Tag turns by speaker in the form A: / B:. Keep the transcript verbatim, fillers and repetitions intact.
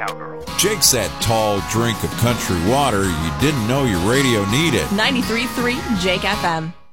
A: cowgirl.
B: Jake's that tall drink of country water you didn't know your radio needed.
C: ninety-three point three Jake F M.